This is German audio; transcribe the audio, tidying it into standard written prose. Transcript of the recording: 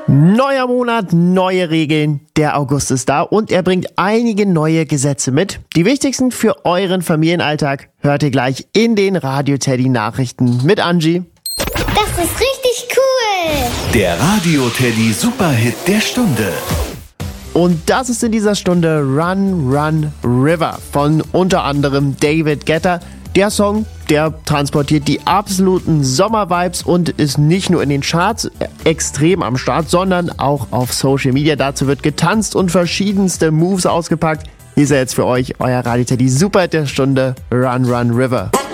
Neuer Monat, neue Regeln. Der August ist da und er bringt einige neue Gesetze mit. Die wichtigsten für euren Familienalltag hört ihr gleich in den Radio Teddy Nachrichten mit Angie. Das ist richtig cool. Der Radio Teddy Superhit der Stunde. Und das ist in dieser Stunde Run, Run, River von unter anderem David Guetta. Der Song, der transportiert die absoluten Sommervibes und ist nicht nur in den Charts extrem am Start, sondern auch auf Social Media. Dazu wird getanzt und verschiedenste Moves ausgepackt. Hier ist er jetzt für euch, euer Radio Teddy Superhit der Stunde, Run, Run, River.